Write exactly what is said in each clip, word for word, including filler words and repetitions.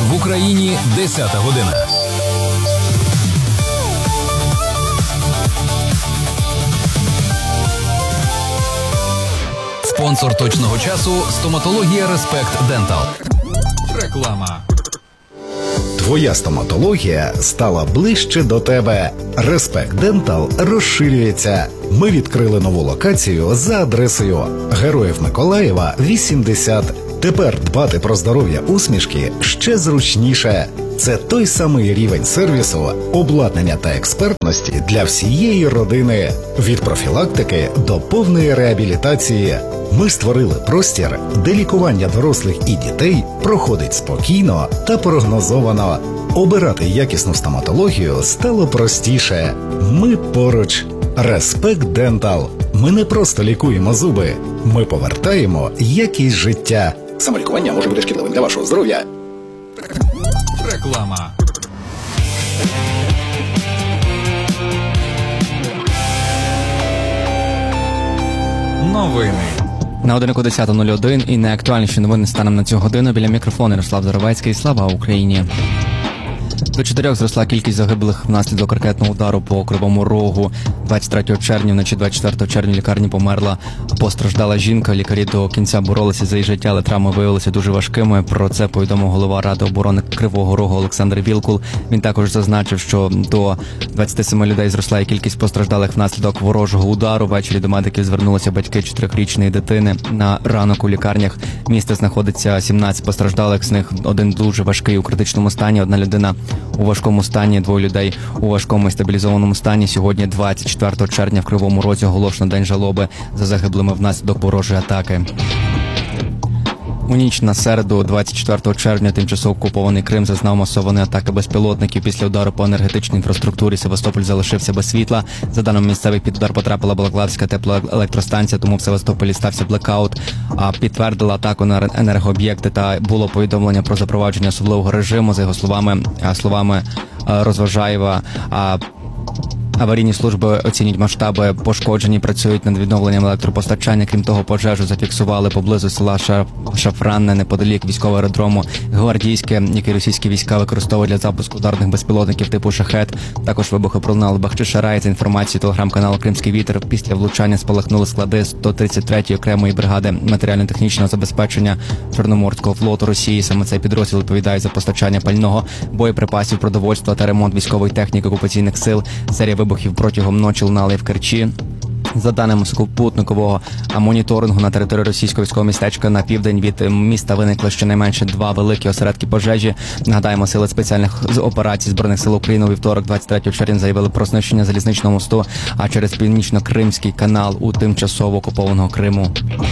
В Україні десята година. Спонсор точного часу – стоматологія Респект Дентал. Реклама. Твоя стоматологія стала ближче до тебе. Респект Дентал розширюється. Ми відкрили нову локацію за адресою Героїв Миколаєва, вісімдесят. Тепер дбати про здоров'я усмішки ще зручніше. Це той самий рівень сервісу, обладнання та експертності для всієї родини. Від профілактики до повної реабілітації. Ми створили простір, де лікування дорослих і дітей проходить спокійно та прогнозовано. Обирати якісну стоматологію стало простіше. Ми поруч. Респект Дентал. Ми не просто лікуємо зуби. Ми повертаємо якість життя. Самолікування може бути шкідливим для вашого здоров'я. Реклама. Новини. На годиннику десята нуль один і найактуальніші новини станом на цю годину. Біля мікрофону Ярослав Заровецький. Слава Україні! До чотирьох зросла кількість загиблих внаслідок ракетного удару по Кривому Рогу. двадцять третього червня, вночі двадцять четвертого червня в лікарні померла постраждала жінка. Лікарі до кінця боролися за її життя, але травми виявилися дуже важкими. Про це повідомив голова Ради оборони Кривого Рогу Олександр Вілкул. Він також зазначив, що до двадцяти семи людей зросла і кількість постраждалих внаслідок ворожого удару. Ввечері до медиків звернулися батьки чотирирічної дитини. На ранок у лікарнях міста знаходиться сімнадцять постраждалих, з них один дуже важкий у критичному стані, одна людина у важкому стані, двоє людей у важкому і стабілізованому стані. Сьогодні, двадцять четвертого червня, в Кривому Розі оголошено день жалоби за загиблими внаслідок ворожої атаки. У ніч на середу, двадцять четвертого червня, тимчасово окупований Крим зазнав масованої атаки безпілотників. Після удару по енергетичній інфраструктурі Севастополь залишився без світла. За даними місцевих, під удар потрапила Балаклавська теплоелектростанція, тому в Севастополі стався блекаут. А підтвердила атаку на енергооб'єкти та було повідомлення про запровадження особливого режиму. За його словами, словами Розважаєва, аварійні служби оцінюють масштаби пошкоджень і працюють над відновленням електропостачання. Крім того, пожежу зафіксували поблизу села Шафранне, неподалік військового аеродрому Гвардійське, який російські війська використовують для запуску ударних безпілотників типу «Шахет». Також вибухи пролунали Бахчисарай. За інформацією телеграм-каналу «Кримський вітер», після влучання спалахнули склади сто тридцять третьої окремої бригади матеріально-технічного забезпечення Чорноморського флоту Росії. Саме цей підрозділ відповідає за постачання пального, боєприпасів, продовольства та ремонт військової техніки окупаційних сил. Серія вибухів протягом ночі лунали в Керчі. За даними супутникового моніторингу, на території російського військового містечка на південь від міста виникли щонайменше два великі осередки пожежі. Нагадаємо, сили спеціальних операцій Збройних сил України у вівторок, двадцять третього червня, заявили про знищення залізничного мосту, а через Північно-Кримський канал у тимчасово окупованого Криму.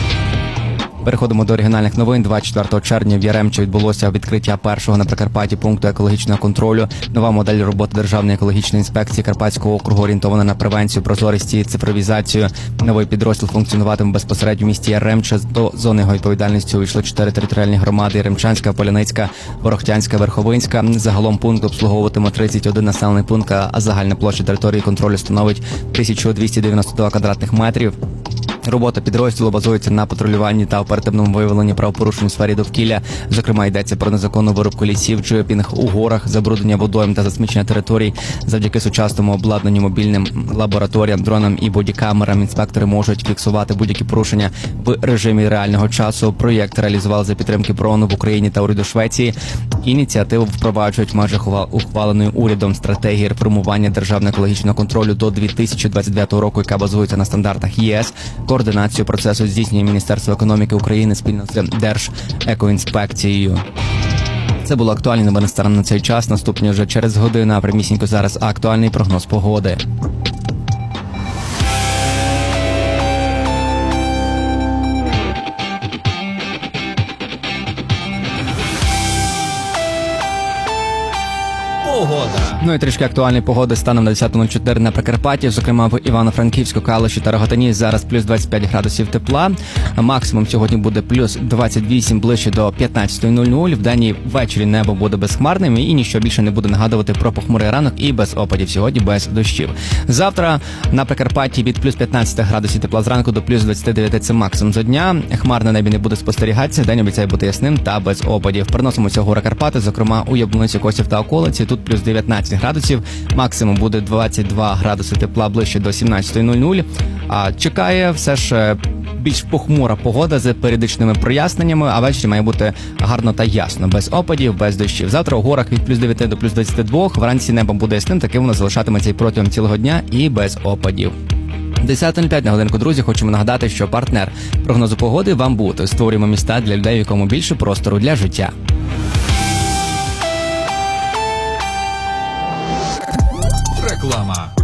Переходимо до регіональних новин. двадцять четвертого червня в Яремчі відбулося відкриття першого на Прикарпатті пункту екологічного контролю. Нова модель роботи Державної екологічної інспекції Карпатського округу орієнтована на превенцію, прозорість і цифровізацію. Новий підрозділ функціонуватиме безпосередньо в місті Яремче. До зони його відповідальності увійшли чотири територіальні громади: Яремчанська, Поляницька, Ворохтянська, Верховинська. Загалом пункт обслуговуватиме тридцять один населений пункт, а загальна площа території контролю становить тисячу двісті дев'яносто два квадратних метрів. Робота підрозділу базується на патрулюванні та оперативному виявленні правопорушень у сфері довкілля. Зокрема, йдеться про незаконну вирубку лісів, джипінг у горах, забруднення водойм та засмічення територій. Завдяки сучасному обладнанню, мобільним лабораторіям, дронам і бодікамерам інспектори можуть фіксувати будь-які порушення в режимі реального часу. Проєкт реалізували за підтримки ПРООНу в Україні та уряду Швеції. Ініціативу впроваджують в межах ухваленої урядом стратегії реформування державного екологічного контролю до дві тисячі двадцять дев'ятого року, яка базується на стандартах ЄС. Координацію процесу здійснює Міністерство економіки України спільно з Держекоінспекцією. Це було актуальні новини станом на цей час. Наступні вже через годину, а прямісінько зараз актуальний прогноз погоди. погода. Ну і трішки актуальної погоди станом на десята нуль чотири на Прикарпатті, зокрема в Івано-Франківську, Калуші та Рогатині зараз плюс двадцять п'ять градусів тепла. Максимум сьогодні буде плюс двадцять вісім, ближче до п'ятнадцята нуль нуль. Вдень і ввечері небо буде безхмарним і ніщо більше не буде нагадувати про похмурий ранок і без опадів. Сьогодні без дощів. Завтра на Прикарпатті від плюс п'ятнадцять градусів тепла зранку до плюс двадцять дев'ять, це максимум за дня. Хмар на небі не буде спостерігатися, день обіцяє бути ясним та без опадів. Переносимося в гори Карпати, зокрема у Яблуниці, Косів та околиці. Тут плюс дев'ятнадцять градусів, максимум буде двадцять два градуси тепла ближче до сімнадцята нуль нуль. А чекає все ж більш похмура погода з періодичними проясненнями, а ввечері має бути гарно та ясно, без опадів, без дощів. Завтра у горах від плюс дев'ять до плюс двадцять два, вранці небо буде ясним, таким воно залишатиметься і протягом цілого дня і без опадів. десята нуль п'ять на годинку, друзі, хочемо нагадати, що партнер прогнозу погоди вам буде. Створюємо міста для людей, в якому більше простору для життя. Реклама.